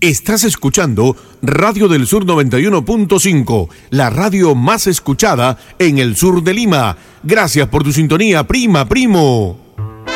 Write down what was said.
Estás escuchando Radio del Sur 91.5, la radio más escuchada en el sur de Lima. Gracias por tu sintonía, prima, primo.